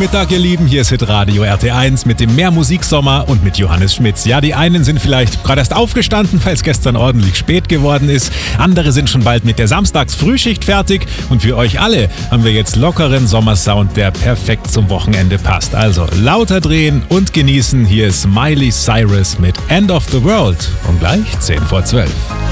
Mittag, ihr Lieben. Hier ist Hitradio RT1 mit dem Mehr-Musik-Sommer und mit Johannes Schmitz. Ja, die einen sind vielleicht gerade erst aufgestanden, weil es gestern ordentlich spät geworden ist. Andere sind schon bald mit der Samstagsfrühschicht fertig. Und für euch alle haben wir jetzt lockeren Sommersound, der perfekt zum Wochenende passt. Also lauter drehen und genießen. Hier ist Miley Cyrus mit End of the World. Und gleich 10 vor 12.